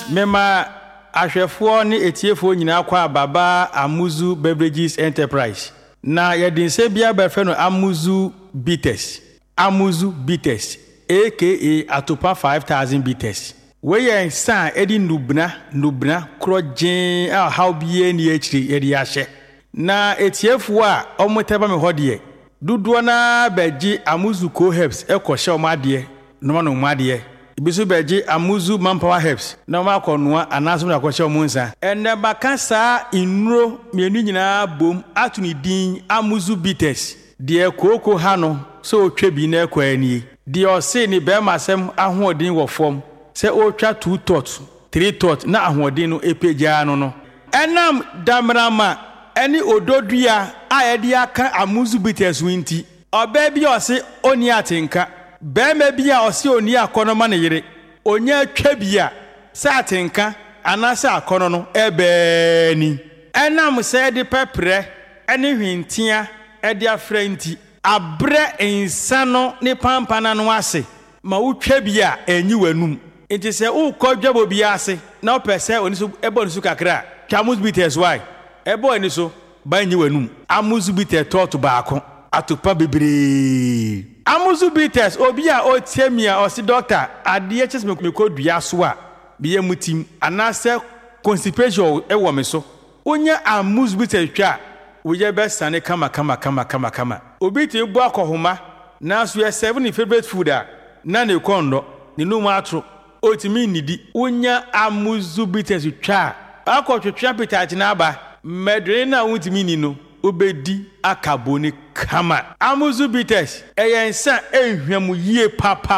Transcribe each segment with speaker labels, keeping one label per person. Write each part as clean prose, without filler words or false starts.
Speaker 1: Mema ahwefo ne etiefo nyina kwa Baba Amuzu Beverages Enterprise. Na yɛdense bia bɛfɛ no Amuzu Bitters. Amuzu Bitters aka Atopa 5000 Bitters. We yen san edi nubna krojen a how bie ni echiri edi ahye. Na etiefo a omoteba me hodie. Duduo na beji Amuzu Co Herbs ekɔhye omade no ma no omade. Ibisu beji Amuzu Manpower Herbs na ma akɔnoa anaso na akɔhye omunsa. Ene baka saa inuro mienu nyina bom atuni din Amuzu Bitters. De koko ha no so twa bi na ekɔani. De ɔse ni be masem ahoɔden wɔ fam. Se o twa 2 tot 3 tot na ahoɔden no epagya no enam damrama eni ododua a yɛde aka Amuzu Bitters winti ɔbaa bi ɔse oni atenka bɛɛma bi a ɔse oni akɔnɔ ma ne yere onya twa bi a sɛ atenka anase akɔnɔ no ɛbɛɛni enam sɛ de pɛprɛ eni hwintia ɛde afra nti abrɛ ensa no ne pampana no ase ma wo twa bi a enyi wanum. Enti se u kodwabo bi ase na opese oni so ebo ni so kakra Amuzu Bitters why ebo ni so ba nyi wanum Amuzu Bitters to baako atopa bebre Amuzu Bitters obi a o tiamia o si doctor ade ches me kodua so a biye mutim anase constipation e wo me so onya Amuzu Bitters twa wo ye be sane kama obi ti bu akohoma na so ye 7 favorite food a na ne kondo ni no mu atro otimi nidi unya Amuzu Bitters twa akotwetwa pitach na aba medre na utimi ni no obedi akaboni kama Amuzu Bitters eyensa ehwam yie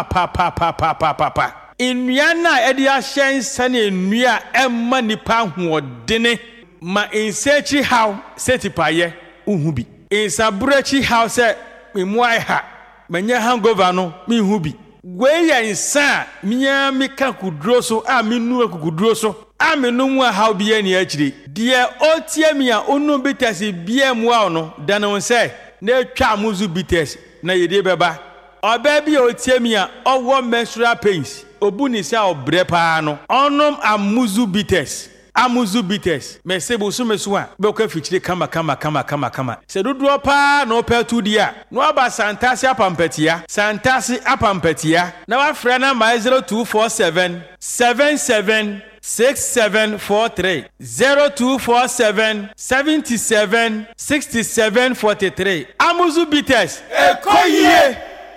Speaker 1: pa enua na edi ahyensa na enua emma nipa hoodene ma ensechi how setipaye uhubi ensabrechi how se memuai ha manya hangover no mi hubi Gweya insa miya mika kuduro so a minu kuduro so a minu mu a how biye ni achiri die otie mi a onu Bitters biye mu a no dana won se na twa Amuzu Bitters na yede beba oba bi otie mi a owo menstrual pains obu ni se obre pa no onom Amuzu Bitters mesebu so meso a be ko fichire kama se dudu pa no petu dia no aba santase apampatia na wa frɛ na my 0247 77 6743 0247 77 6743 Amuzu Bitters ekoyie.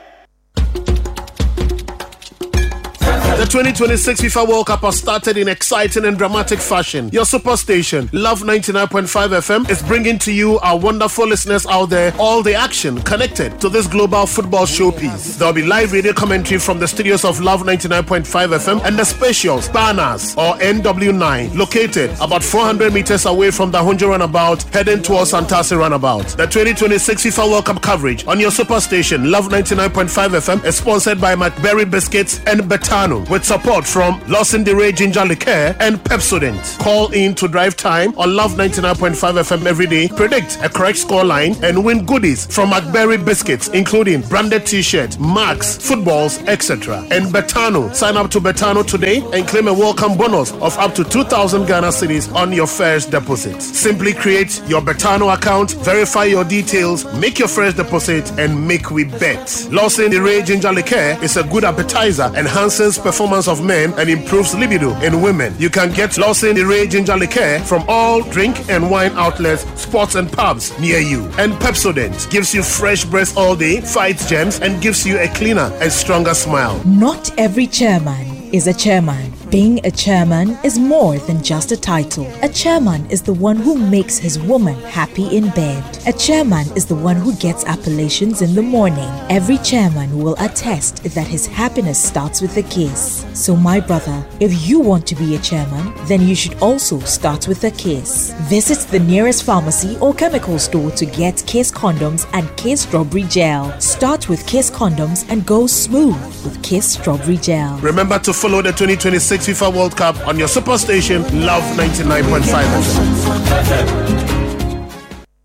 Speaker 2: The 2026 FIFA World Cup has started in exciting and dramatic fashion. Your superstation, Love 99.5 FM, is bringing to you our wonderful listeners out there all the action connected to this global football showpiece. There will be live radio commentary from the studios of Love 99.5 FM and the spacious Banners or NW9, located about 400 meters away from the Hunjo Runabout, heading towards Santasi Runabout. The 2026 FIFA World Cup coverage on your superstation, Love 99.5 FM, is sponsored by McBerry Biscuits and Betano, with support from Lawson DeRay Ginger Liqueur and Pepsodent. Call in to drive time on Love 99.5 FM every day, predict a correct score line, and win goodies from McBerry Biscuits, including branded t-shirts, mugs, footballs, etc. And Betano. Sign up to Betano today and claim a welcome bonus of up to 2,000 Ghana cedis on your first deposit. Simply create your Betano account, verify your details, make your first deposit, and make we bet. Lawson DeRay Ginger Liqueur is a good appetizer, enhances performance of men and improves libido in women. You can get Lawson DeRay Ginger Liqueur from all drink and wine outlets, sports and pubs near you. And Pepsodent gives you fresh breath all day, fights germs, and gives you a cleaner and stronger smile.
Speaker 3: Not every chairman is a chairman. Being a chairman is more than just a title. A chairman is the one who makes his woman happy in bed. A chairman is the one who gets appellations in the morning. Every chairman will attest that his happiness starts with a kiss. So my brother, if you want to be a chairman, then you should also start with a kiss. Visit the nearest pharmacy or chemical store to get Kiss condoms and Kiss strawberry gel. Start with Kiss condoms and go smooth with Kiss strawberry gel.
Speaker 2: Remember to follow the 2026 FIFA World Cup on your superstation, Love 99.5 FM.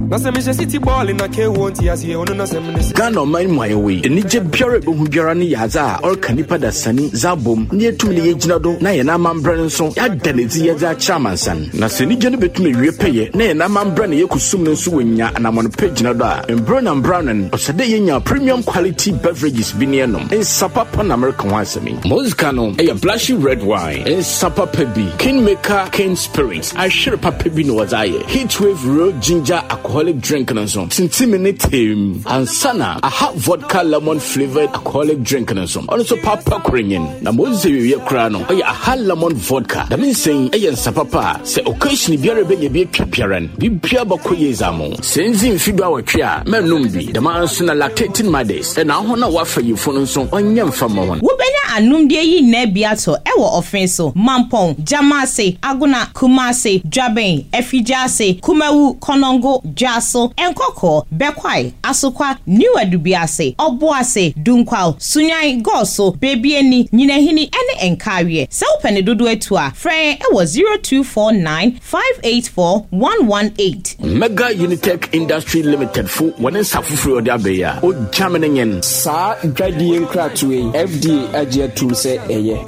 Speaker 4: City ball in a K won't yes, you want to say.
Speaker 5: Ghana mind my way. And Nije Pure Biarani Yaza or Kanipada Sani Zabum near to the Ejnado, Nayanam Branson, Yadanizia Chamansan. Nasini Jenibet me repay, Nayanam Brani Yokusum Suinya and I'm on page Nada, and Burnham Brownen or Sadaya premium quality beverages Vinianum, and Sapa Pan American Wasami. Moscano, a blushy red wine, and Sapa Pebi, Kingmaker, Cane Spirits. I share Papibino was I. Heatwave Raw Ginger Alcoholic drink and some. Since him and Sana, a hot vodka lemon flavored alcoholic drink and some. Also, Papa Korean, the Mosey Crano, a hot lemon vodka. That means saying, a Sapapa, say occasionally be a baby pipiran, be Piabakoye Zamo. Sensing Fibawa Tria, Menumbi, the man soon lactating mothers, and I want to offer you for some onion from one.
Speaker 6: Wubena anum de yi nebiato, ewo offenso, Mampong, Jamase, Aguna, Kumase, Jaben, Efijase, Kumewu, Konongo, Jaso, Enkoko, Bekwai, Asokwa, New Adubiase, Obuase, Dunkwal, Sunyai, Goso, Babyeni, Ninehini, and Enkarie. So penny dudu etua, Frey, it was 0249 584 118.
Speaker 5: Mega Unitech Industry Limited for one and Safu Dabeya, or German.
Speaker 7: Sa Gradian Cratway, FDA Agia to say a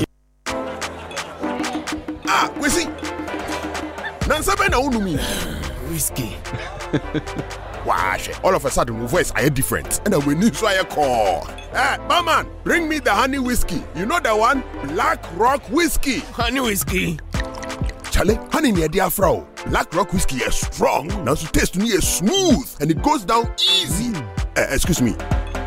Speaker 2: we see. Nansabe na unu mi.
Speaker 8: Whiskey. Wash. All of a sudden, my voice are different, and we need to call. Hey, barman, bring me the honey whiskey. You know the one, Black Rock whiskey.
Speaker 4: Honey whiskey.
Speaker 8: Charlie, honey near dear Frau. Black Rock whiskey is strong. Now to taste me is smooth, and it goes down easy. Excuse me.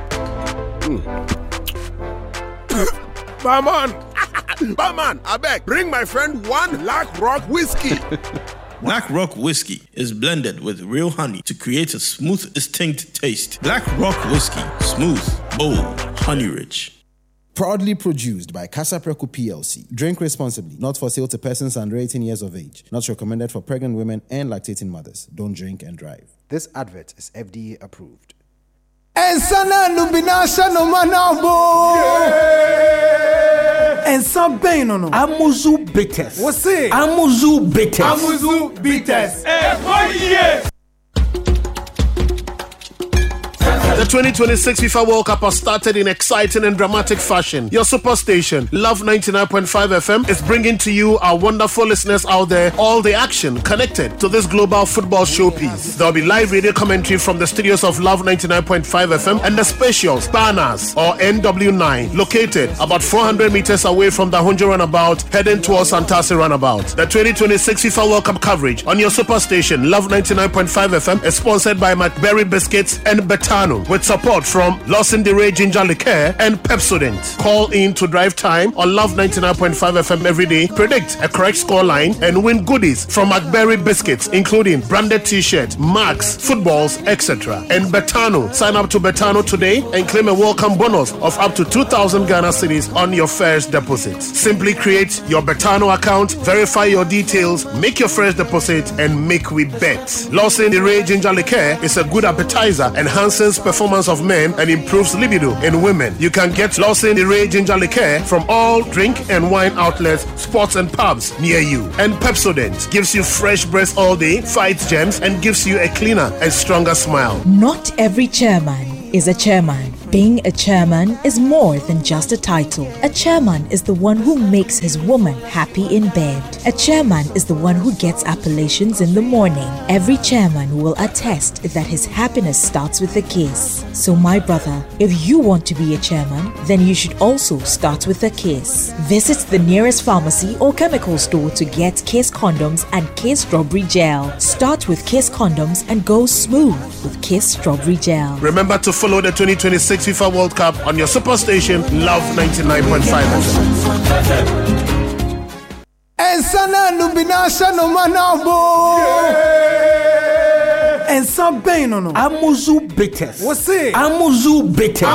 Speaker 8: Barman, I beg, bring my friend one Black Rock whiskey.
Speaker 9: Black Rock Whiskey is blended with real honey to create a smooth, distinct taste. Black Rock Whiskey, smooth, bold, honey-rich.
Speaker 10: Proudly produced by Casa Preco PLC. Drink responsibly. Not for sale to persons under 18 years of age. Not recommended for pregnant women and lactating mothers. Don't drink and drive.
Speaker 11: This advert is FDA approved.
Speaker 12: And sana nubinasha no manabo. And some pain no.
Speaker 13: Amuzu bitters.
Speaker 12: What's it?
Speaker 13: Amuzu bitters.
Speaker 12: Amuzu bitters.
Speaker 2: The 2026 FIFA World Cup has started in exciting and dramatic fashion. Your superstation, Love 99.5 FM, is bringing to you, our wonderful listeners out there, all the action connected to this global football showpiece. There will be live radio commentary from the studios of Love 99.5 FM and the specials, Banners, or NW9, located about 400 meters away from the Hunjo Runabout, heading towards Santasi Runabout. The 2026 FIFA World Cup coverage on your superstation, Love 99.5 FM, is sponsored by McBerry Biscuits and Betano, with support from Lawson DeRay Ginger Liqueur and Pepsodent. Call in to drive time on Love 99.5 FM every day, predict a correct score line, and win goodies from McBerry Biscuits, including branded t-shirts, marks, footballs, etc. And Betano. Sign up to Betano today and claim a welcome bonus of up to 2,000 Ghana cedis on your first deposit. Simply create your Betano account, verify your details, make your first deposit, and make we bet. Lawson DeRay Ginger Liqueur is a good appetizer, enhances performance of men and improves libido in women. You can get Lawson DeRay Ginger Liqueur from all drink and wine outlets, sports and pubs near you. And Pepsodent gives you fresh breath all day, fights germs, and gives you a cleaner and stronger smile.
Speaker 3: Not every chairman is a chairman. Being a chairman is more than just a title. A chairman is the one who makes his woman happy in bed. A chairman is the one who gets appellations in the morning. Every chairman will attest that his happiness starts with a kiss. So my brother, if you want to be a chairman, then you should also start with a kiss. Visit the nearest pharmacy or chemical store to get Kiss condoms and Kiss strawberry gel. Start with Kiss condoms and go smooth with Kiss strawberry gel.
Speaker 2: Remember to follow the 2026 FIFA World Cup on your superstation, Love 99.5 FM.
Speaker 12: And sana nubinasha no manabo. And some pain no.
Speaker 13: Amuzu bitters.
Speaker 12: What's it?
Speaker 13: Amuzu bitters.